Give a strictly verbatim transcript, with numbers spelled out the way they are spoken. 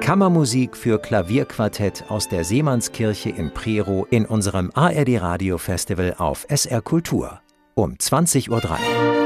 Kammermusik für Klavierquartett aus der Seemannskirche in Prerow in unserem A R D Radio Festival auf S R Kultur um zwanzig Uhr drei.